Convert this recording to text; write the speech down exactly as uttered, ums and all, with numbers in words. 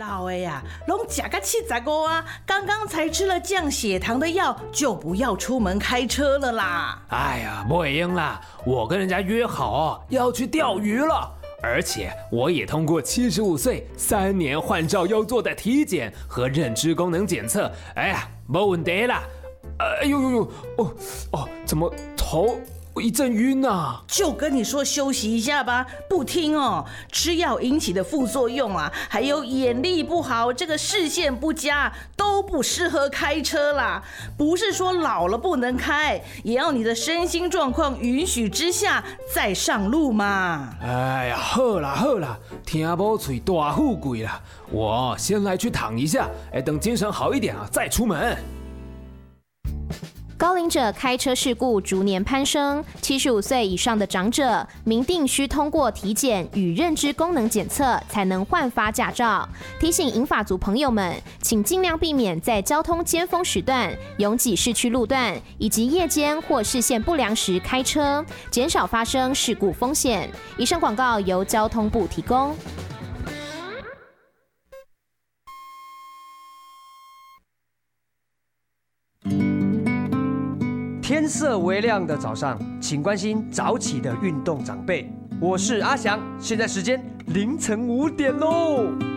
老的呀，拢吃个七十五啊，刚刚才吃了降血糖的药，就不要出门开车了啦。 哎呀，不会赢啦，我跟人家约好哦，要去钓鱼了。而且我也通过七十五岁三年换照要做的体检和认知功能检测，哎呀，没问题啦。哎呦呦呦，哦哦，怎么头一阵晕啊？ 就跟你说休息一下吧，不听哦。吃药引起的副作用啊，还有眼力不好，这个视线不佳，都不适合开车啦。不是说老了不能开，也要你的身心状况允许之下再上路嘛。 哎呀，好啦好啦，听某嘴大富贵啦，我先来去躺一下，哎，等精神好一点啊，再出门。 高龄者开车事故逐年攀升，七十五岁以上的长者，明定需通过体检与认知功能检测才能换发驾照。提醒银发族朋友们，请尽量避免在交通尖峰时段、拥挤市区路段以及夜间或视线不良时开车，减少发生事故风险。以上广告由交通部提供。 天色微亮的早上，请关心早起的运动长辈。我是阿翔，现在时间凌晨五点喽。